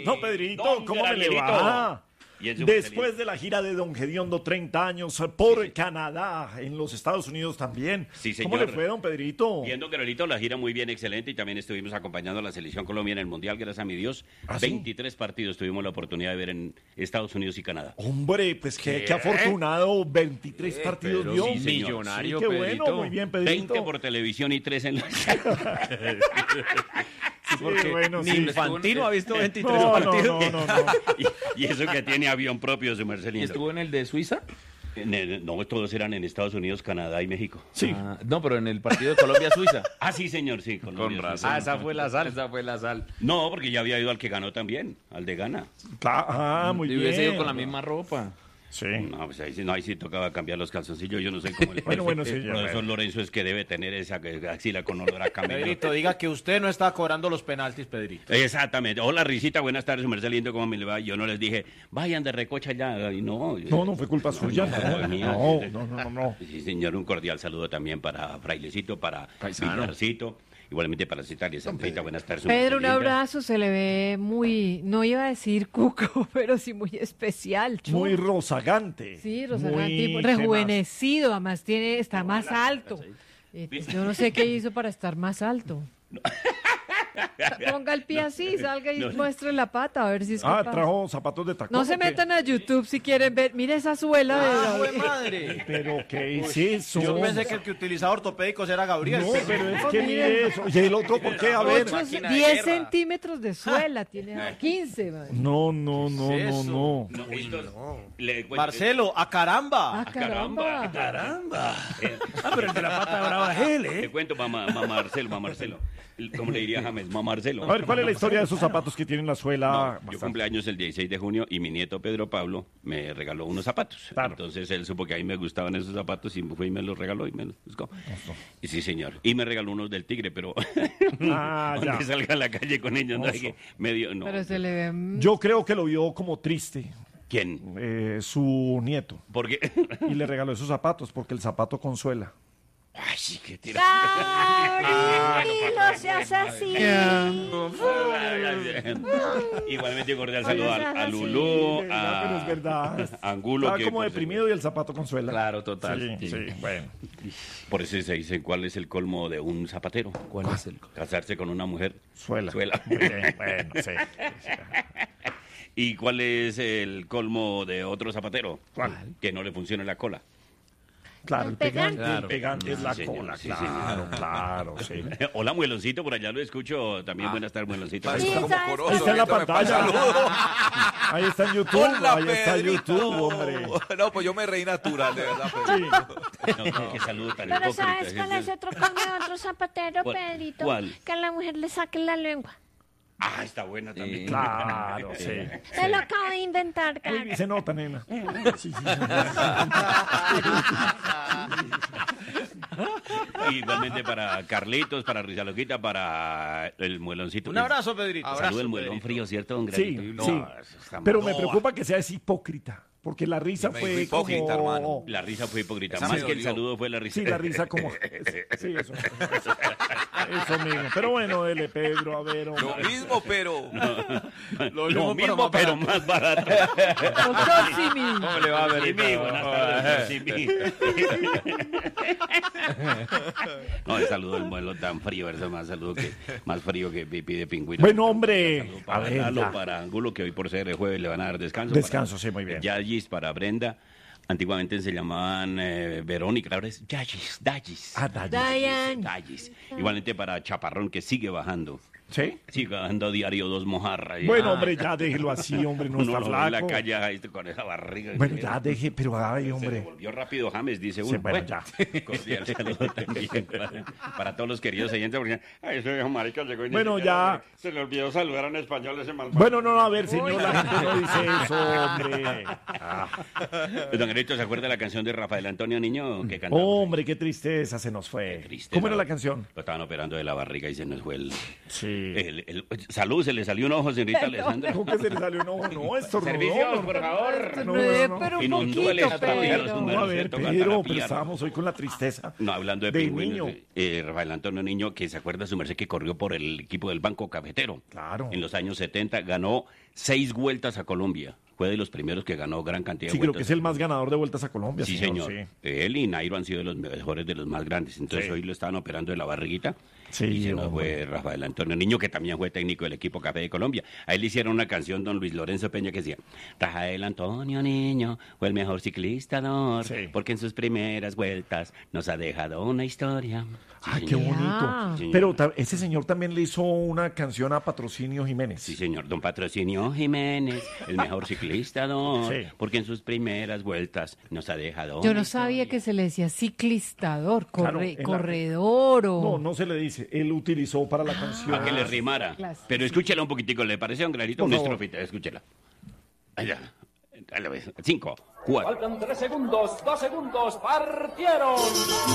No, Pedrito, Don ¿cómo me le Granierito. va? Y en su Después de la gira de Don Gediondo, 30 años por Canadá, en los Estados Unidos también. Sí, ¿Cómo le señor. fue, don Pedrito? Viendo Granito, la gira muy bien, excelente, y también estuvimos acompañando a la Selección Colombia en el Mundial, gracias a mi Dios. ¿Ah, sí? 23 partidos tuvimos la oportunidad de ver en Estados Unidos y Canadá. Hombre, pues qué afortunado, 23 partidos pero vio. sí, señor. Millonario, Sí, qué Pedrito. bueno, muy bien, Pedrito. 20 por televisión y 3 en la... Porque bueno, Ni sí. Infantino ha visto 23 No, partidos. no. y eso que tiene avión propio, su merced ¿Y lindo. estuvo en el de Suiza? No, todos eran en Estados Unidos, Canadá y México. Sí. Ah, no, pero en el partido de Colombia-Suiza. Ah, sí, señor, sí. Colombia, sí. esa fue la sal. Esa fue la sal. No, porque ya había ido al que ganó también, al de Ghana. Muy Y bien. hubiese ido con la misma ropa. Sí. No, pues ahí sí tocaba cambiar los calzoncillos. Yo no sé cómo le Bueno, sí, el ya, profesor bueno. Lorenzo es que debe tener esa axila con olor a camino. Pedrito, diga que usted no está cobrando los penaltis, Pedrito. Exactamente. Hola, Risita, buenas tardes, su merced lindo, ¿cómo me le va? Yo no les dije, vayan de recocha ya. Y no, No fue culpa suya. no, mía. No. Sí, señor, un cordial saludo también para Frailecito, para Paisano. Villarcito, igualmente para Citalia Sandrita, buenas tardes. su Pedro, un merced linda. abrazo, se le ve muy, no iba a decir cuco, pero sí muy especial, chulo. Muy rozagante. Sí, Rosagante, Muy rejuvenecido, además está más alto. Yo no sé qué hizo para estar más alto. Ponga el pie así, salga y muestre la pata, a ver si es Ah, capaz. trajo zapatos de tacón. No se ¿o qué? metan a YouTube si quieren ver. Mire esa suela de ¡Jue madre! Pero ¿qué es eso? Yo pensé que el que utilizaba ortopédicos era Gabriel. No, pero es que mire eso. ¿Y el otro por qué? A ver. 8, 10 centímetros de suela, tiene 15. madre. No. ¿Qué es eso? No, estos- le cuento- Marcelo, ¡a caramba! Ah, caramba. caramba. pero el de la pata brava es él, Te cuento, mamá Marcelo. ¿Cómo le diría James? Mamá Marcelo. A ver, ¿cuál es la historia de esos zapatos que tienen la suela? Yo bastante? cumpleaños el 16 de junio y mi nieto Pedro Pablo me regaló unos zapatos. Claro. Entonces él supo que a mí me gustaban esos zapatos y fue y me los regaló y me los buscó. Y sí, señor. Y me regaló unos del Tigre, pero Ah, ya. aunque salga a la calle con ellos, no, Oso. es que medio, no. Pero se le ve... Yo creo que lo vio como triste ¿Quién? su nieto Porque y le regaló esos zapatos porque el zapato consuela. ay, sí, qué tira. No seas así. Igualmente cordial saludo Oye, a sí, Lulú, De verdad, pero es verdad. a Angulo. Estaba que como por deprimido y el zapato consuela. Claro, total. Sí, bueno. Por eso se dice cuál es el colmo de un zapatero. ¿Cuál es el? Casarse con una mujer. Suela. Suela. Muy bien, bueno, sí. ¿Y cuál es el colmo de otro zapatero? ¿Cuál? Que no le funcione la cola. Claro, el pegante, Claro. el pegante es la Sí, señor, cola, sí, claro, sí. Hola, Mueloncito, por allá lo escucho. También buenas tardes, Mueloncito. Sí, Está como ¿sabes? corozo, Ahí está en la ahorita me pasa pantalla. saludo. Ahí está en YouTube, Hola, ahí está en Pedrito. YouTube, hombre. No, pues yo me reí natural, de verdad, Pedrito. No, qué saludo tan Pero hipócrita. ¿sabes cuál es otro colmo de otro zapatero, ¿Cuál? Pedrito? ¿Cuál? Que a la mujer le saquen la lengua. Ah, está buena también. Claro, sí. Se lo acabo de inventar, Uy, cara. se nota, nena. Sí. Igualmente para Carlitos, para Rizaloquita, para el Mueloncito. Un abrazo, Pedrito. Saludo el muelón frío, ¿cierto, don Sí, Granito? sí. eso está Pero mal. me preocupa que sea ese hipócrita, porque la risa Me fue dijo hipócrita, como... hermano. La risa fue hipócrita. Esa Más me que el dolió. saludo fue la risa. Sí, la risa como... Sí, eso. Eso mismo. Pero bueno, dele, Pedro, a ver, hombre. Lo mismo, pero... Lo mismo, pero más barato. Doctor Simi. ¿Cómo le va a ver? Simi, buenas tardes, Simi. No, el saludo del vuelo tan frío, eso más frío que pipí de pingüino. Bueno, hombre, Saludo a para ver, Lalo, ya. para Angulo, que hoy por ser el jueves le van a dar descanso. Descanso, sí, muy bien. Yagis, para Brenda. Antiguamente se llamaban Verónica, ahora es Yagis, Dagis. Ah, Dagis. Diane. Dagis. Igualmente para Chaparrón, que sigue bajando. ¿Sí? Sigue bajando a diario 2 mojarras. Bueno, hombre, ya déjelo así, hombre, no Uno está lo ve en la flaco. calle ahí, con esa barriga. Bueno, ya deje, pero ay, Se hombre. volvió rápido James, dice Sí, uno. bueno, ya. Cordial saludo también para todos los queridos oyentes, porque ay, ese viejo marica llegó y ni Bueno, siquiera ya. se le olvidó saludar en español ese malvado. Bueno, no, a ver, señor, la gente no dice eso, hombre. Don Grito, ¿se acuerda de la canción de Rafael Antonio Niño que cantaba? Hombre, qué tristeza se nos fue. Qué triste, ¿Cómo era ¿no? la canción? Lo estaban operando de la barriga y se nos fue el... Sí. Salud, se le salió un ojo, señorita Alessandra. ¿Cómo que se le salió un ojo? No, estornudó. Servicios, No, por favor. Pero un Inundó el poquito, estadio. Pedro. no, a ver, Toca Pedro, pero terapia, ¿no? estábamos hoy con la tristeza. No, hablando de del pingüinos, niño. Rafael Antonio Niño, que se acuerda su merced que corrió por el equipo del Banco Cafetero. Claro. En los años 70 ganó 6 vueltas a Colombia. Fue de los primeros que ganó gran cantidad Sí, de creo vueltas. que es el más ganador de vueltas a Colombia. Sí, señor. Él y Nairo han sido de los mejores, de los más grandes. Entonces Sí. hoy lo estaban operando de la barriguita. Sí, y se nos hombre. fue Rafael Antonio Niño, que también fue técnico del equipo Café de Colombia. A él le hicieron una canción, don Luis Lorenzo Peña, que decía: Rafael Antonio Niño fue el mejor ciclista, Sí. porque en sus primeras vueltas nos ha dejado una historia. Sí, Ah, qué señor. bonito. Sí, señor. Pero ese señor también le hizo una canción a Patrocinio Jiménez. Sí, señor. Don Patrocinio Jiménez, el mejor ciclista, Sí. porque en sus primeras vueltas nos ha dejado Yo una no sabía que se le decía ciclistador, Claro, en la- corredor o... No, no se le dice. Él utilizó para la canción. Para que le rimara. Claro. Pero escúchela un poquitico, ¿le parece un granito? Por Una favor. estrofita, escúchela. Allá. A la vez. 5, 4. Faltan 3 segundos, 2 segundos, partieron.